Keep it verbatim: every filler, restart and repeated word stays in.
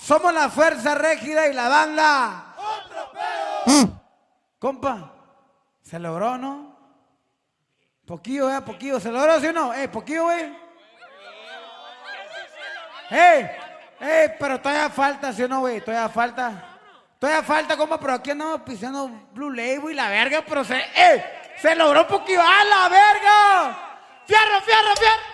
Somos la Fuerza Régida y la banda. ¡Otro pedo! Compa, se logró, ¿no? Poquillo, eh, poquillo. ¿Se logró, sí o no? Eh, poquillo, güey. Eh, eh, pero todavía falta, ¿sí o no, güey? Todavía falta. Todavía falta, compa, pero aquí andamos pisando Blue Label y la verga, pero se, eh, se logró poquillo. ¡A la verga! ¡Fierro, fierro, fierro!